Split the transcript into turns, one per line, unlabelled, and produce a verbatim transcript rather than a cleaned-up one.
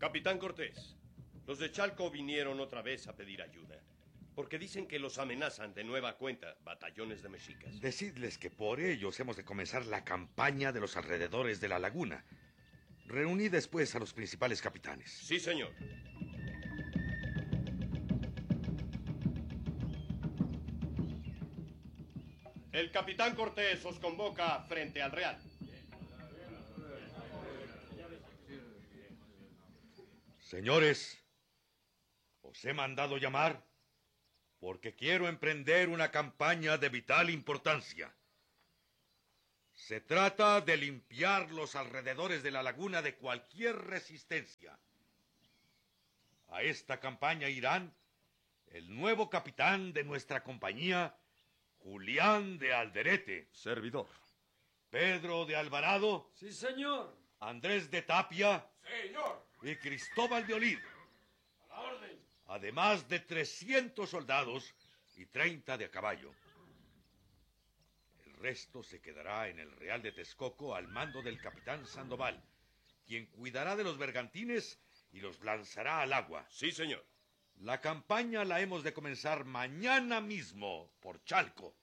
Capitán Cortés, los de Chalco vinieron otra vez a pedir ayuda, porque dicen que los amenazan de nueva cuenta batallones de mexicas.
Decidles que por ellos hemos de comenzar la campaña de los alrededores de la laguna. Reuní después a los principales capitanes.
Sí, señor. El capitán Cortés os convoca frente al Real.
Señores, os he mandado llamar porque quiero emprender una campaña de vital importancia. Se trata de limpiar los alrededores de la laguna de cualquier resistencia. A esta campaña irán el nuevo capitán de nuestra compañía, Julián de Alderete.
Servidor.
Pedro de Alvarado.
Sí, señor.
Andrés de Tapia.
Señor.
Y Cristóbal de Olid.
A la orden.
Además de trescientos soldados y treinta de a caballo. El resto se quedará en el Real de Texcoco al mando del capitán Sandoval, quien cuidará de los bergantines y los lanzará al agua.
Sí, señor.
La campaña la hemos de comenzar mañana mismo por Chalco.